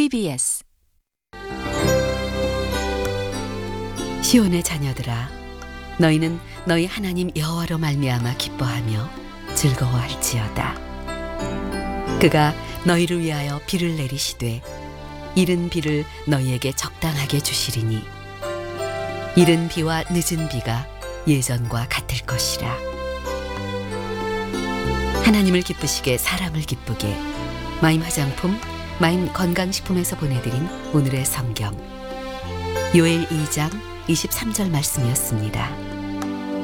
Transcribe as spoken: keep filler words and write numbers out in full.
티비에스 시온의 자녀들아, 너희는 너희 하나님 여호와로 말미암아 기뻐하며 즐거워할지어다. 그가 너희를 위하여 비를 내리시되 이른 비를 너희에게 적당하게 주시리니 이른 비와 늦은 비가 예전과 같을 것이라. 하나님을 기쁘시게 사람을 기쁘게. 마임 화장품, 마임 건강식품에서 보내드린 오늘의 성경 요엘 이 장 이십삼 절 말씀이었습니다.